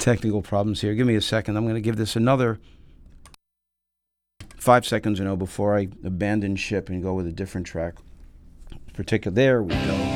technical problems here. Give me a second. I'm going to give this another 5 seconds, before I abandon ship and go with a different track. There we go.